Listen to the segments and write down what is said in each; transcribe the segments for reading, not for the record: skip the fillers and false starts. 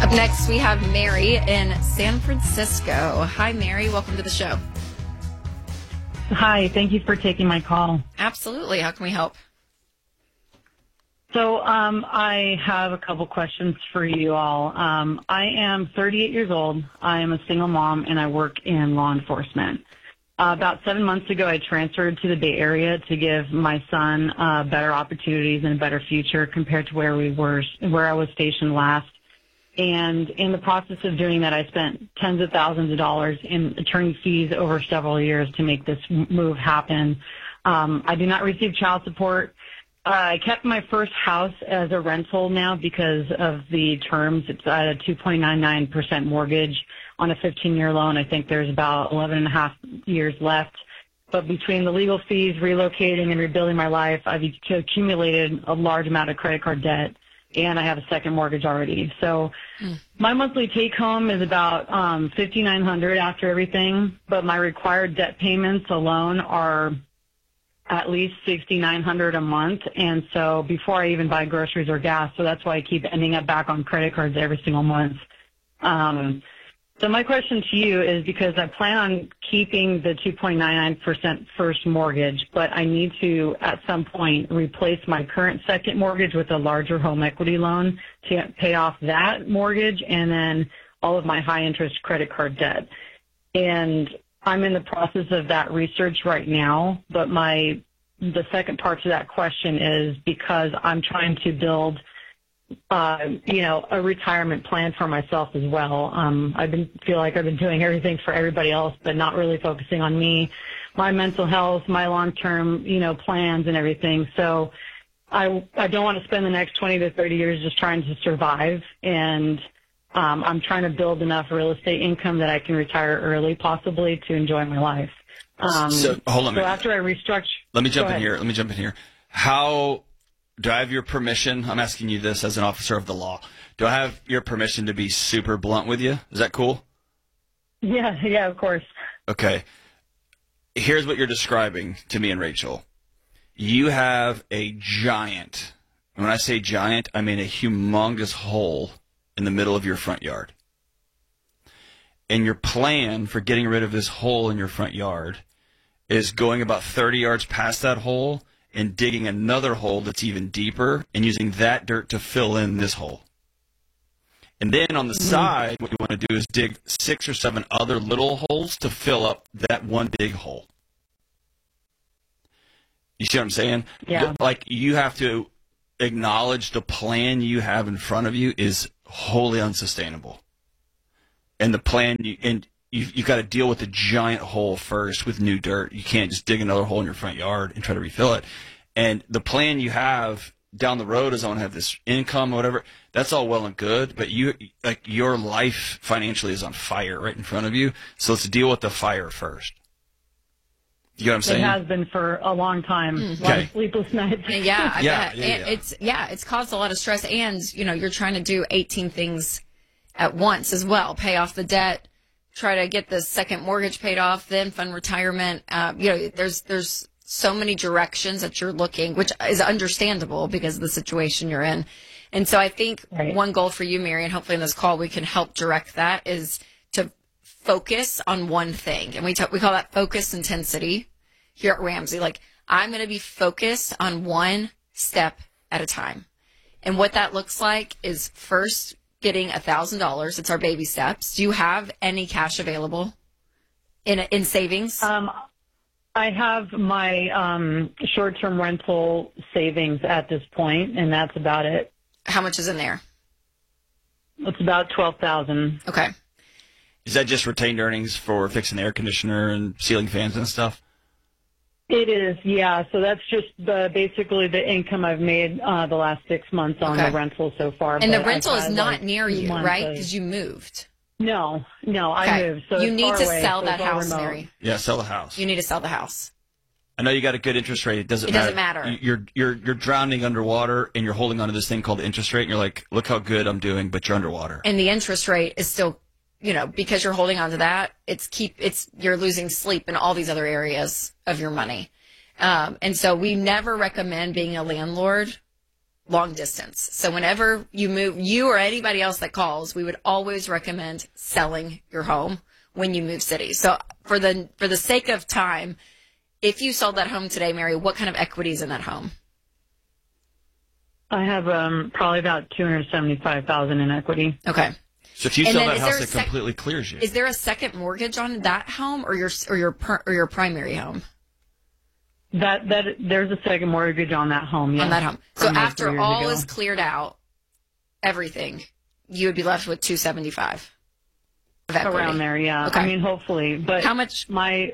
Up next, we have Mary in San Francisco. Hi, Mary. Welcome to the show. Hi. Thank you for taking my call. Absolutely. How can we help? So I have a couple questions for you all. I am 38 years old. I am a single mom, and I work in law enforcement. About 7 months ago, I transferred to the Bay Area to give my son better opportunities and a better future compared to where I was stationed last. And in the process of doing that, I spent tens of thousands of dollars in attorney fees over several years to make this move happen. I do not receive child support. I kept my first house as a rental now because of the terms. It's at a 2.99% mortgage on a 15-year loan. I think there's about 11 and a half years left. But between the legal fees, relocating, and rebuilding my life, I've accumulated a large amount of credit card debt, and I have a second mortgage already. So my monthly take-home is about $5,900 after everything, but my required debt payments alone are at least $6,900 a month, and so before I even buy groceries or gas, so that's why I keep ending up back on credit cards every single month. So my question to you is, because I plan on keeping the 2.99% first mortgage, but I need to, at some point, replace my current second mortgage with a larger home equity loan to pay off that mortgage and then all of my high-interest credit card debt. And I'm in the process of that research right now, but the second part to that question is because I'm trying to build a retirement plan for myself as well. Feel like I've been doing everything for everybody else, but not really focusing on me, my mental health, my long-term, plans and everything. So I don't want to spend the next 20 to 30 years just trying to survive. And I'm trying to build enough real estate income that I can retire early, possibly, to enjoy my life. So hold on a minute. After I restructure, let me jump in here. How do I have your permission? I'm asking you this as an officer of the law. Do I have your permission to be super blunt with you? Is that cool? Yeah, of course. Okay. Here's what you're describing to me and Rachel. You have a giant, and when I say giant, I mean a humongous hole in the middle of your front yard. And your plan for getting rid of this hole in your front yard is going about 30 yards past that hole and digging another hole that's even deeper and using that dirt to fill in this hole. And then on the side, what you want to do is dig 6 or 7 other little holes to fill up that one big hole. You see what I'm saying? Yeah. Like, you have to acknowledge the plan you have in front of you is wholly unsustainable. And the plan, you got to deal with the giant hole first with new dirt. You can't just dig another hole in your front yard and try to refill it. And the plan you have down the road is I want to have this income or whatever. That's all well and good, but your life financially is on fire right in front of you. So let's deal with the fire first. You know what I'm saying? It has been for a long time. A lot of sleepless nights. Yeah. It's caused a lot of stress, and you're trying to do 18 things at once as well. Pay off the debt, try to get the second mortgage paid off, then fund retirement. There's so many directions that you're looking, which is understandable because of the situation you're in. And so I think one goal for you, Mary, and hopefully in this call we can help direct that, is to focus on one thing. And we call that focus intensity here at Ramsey. Like, I'm going to be focused on one step at a time. And what that looks like is first getting $1,000. It's our baby steps. Do you have any cash available in savings? I have my short-term rental savings at this point, and that's about it. How much is in there? It's about $12,000. Okay. Is that just retained earnings for fixing the air conditioner and ceiling fans and stuff? It is, yeah. So that's just basically the income I've made the last 6 months on the rental so far. And the rental is not near you, right? Because you moved. No, I moved. So you need to sell so that house, Mary. Yeah, sell the house. You need to sell the house. I know you got a good interest rate. It doesn't matter. You're drowning underwater, and you're holding onto this thing called the interest rate, and you're like, look how good I'm doing, but you're underwater. And the interest rate is still, because you're holding on to that, you're losing sleep in all these other areas of your money. And so we never recommend being a landlord long distance. So whenever you move, you or anybody else that calls, we would always recommend selling your home when you move cities. So for the sake of time, if you sold that home today, Mary, what kind of equity is in that home? I have probably about $275,000 in equity. Okay. So if you sell that house, it completely clears you. Is there a second mortgage on that home or your primary home? There's a second mortgage on that home. Yeah. On that home. So after all is cleared out, everything, you would be left with $275 of equity. Around there, yeah. Okay. I mean, hopefully. But how much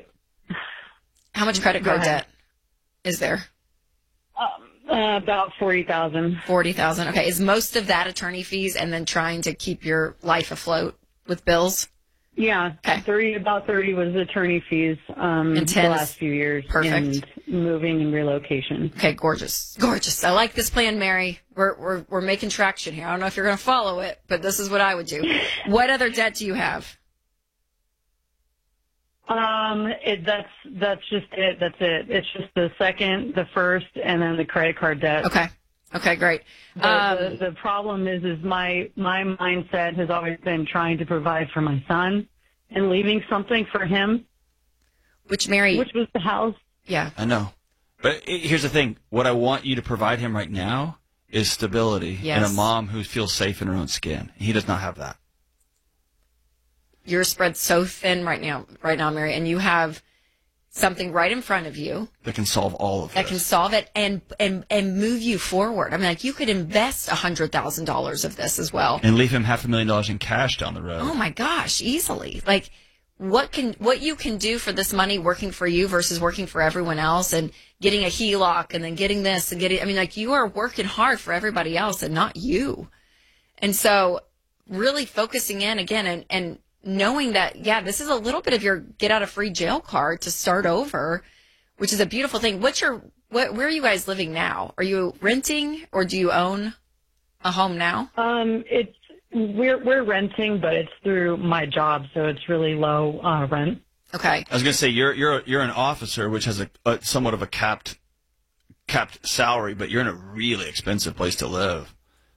credit card debt is there? About $40,000. $40,000. Okay. Is most of that attorney fees and then trying to keep your life afloat with bills? Yeah. Okay. About 30 was attorney fees the last few years. Perfect. And moving and relocation. Okay, gorgeous. Gorgeous. I like this plan, Mary. We're making traction here. I don't know if you're going to follow it, but this is what I would do. What other debt do you have? That's just it. That's it. It's just the second, the first, and then the credit card debt. Okay. Okay, great. The problem is my mindset has always been trying to provide for my son and leaving something for him. Which was the house. Yeah. I know. But here's the thing. What I want you to provide him right now is stability and a mom who feels safe in her own skin. He does not have that. You're spread so thin right now, Mary, and you have something right in front of you that can solve all of this. That can solve it and move you forward. I mean, like, you could invest $100,000 of this as well, and leave him $500,000 in cash down the road. Oh my gosh, easily. Like, what you can do for this money working for you versus working for everyone else and getting a HELOC and then getting this and getting. I mean, like, you are working hard for everybody else and not you. And so, really focusing in again and knowing that, yeah, this is a little bit of your get out of free jail card to start over, which is a beautiful thing. Where are you guys living now? Are you renting or do you own a home now? We're renting, but it's through my job, so it's really low rent. Okay. I was going to say you're an officer, which has a somewhat of a capped salary, but you're in a really expensive place to live.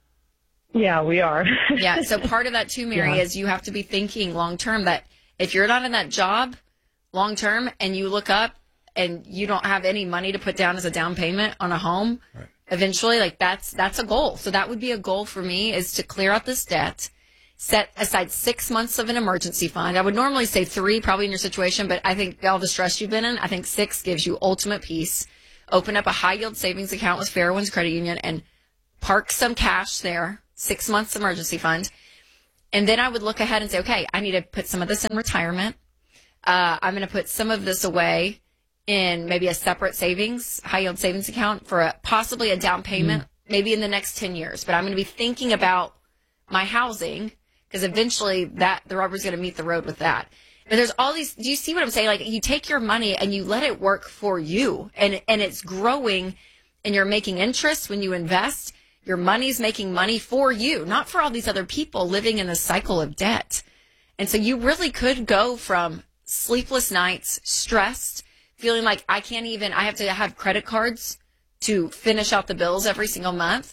Yeah, we are. Yeah, so part of that too, Mary, is you have to be thinking long term that if you're not in that job long term and you look up and you don't have any money to put down as a down payment on a home, right, eventually, like, that's a goal. So that would be a goal for me, is to clear out this debt, set aside 6 months of an emergency fund. I would normally say 3 probably in your situation, but I think all the stress you've been in, I think 6 gives you ultimate peace. Open up a high yield savings account with Fairwinds Credit Union and park some cash there. 6 months emergency fund. And then I would look ahead and say, okay, I need to put some of this in retirement. I'm going to put some of this away in maybe a separate high yield savings account for possibly a down payment, maybe in the next 10 years. But I'm going to be thinking about my housing, because eventually the rubber's going to meet the road with that. But there's all these, do you see what I'm saying? Like, you take your money and you let it work for you, and it's growing, and you're making interest when you invest. Your money's making money for you, not for all these other people living in this cycle of debt. And so you really could go from sleepless nights, stressed, feeling like I have to have credit cards to finish out the bills every single month,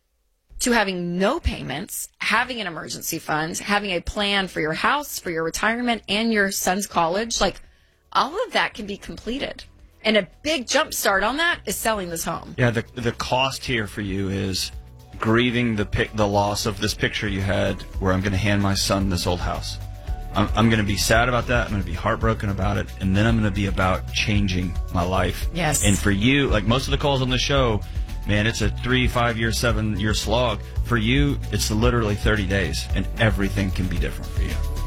to having no payments, having an emergency fund, having a plan for your house, for your retirement, and your son's college. Like, all of that can be completed. And a big jump start on that is selling this home. Yeah, the cost here for you is grieving the loss of this picture you had where I'm going to hand my son this old house. I'm going to be sad about that. I'm going to be heartbroken about it. And then I'm going to be about changing my life. Yes. And for you, like most of the calls on the show, man, it's a 3, 5 year, 7 year slog. For you, it's literally 30 days and everything can be different for you.